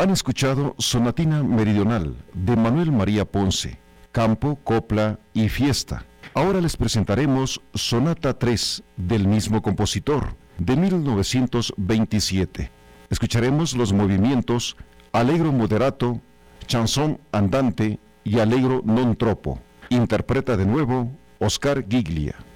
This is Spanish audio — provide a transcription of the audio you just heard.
Han escuchado Sonatina Meridional de Manuel María Ponce, Campo, Copla y Fiesta. Ahora les presentaremos Sonata 3 del mismo compositor, de 1927. Escucharemos los movimientos Allegro moderato, Chanson andante y Allegro non troppo. Interpreta de nuevo Oscar Giglia.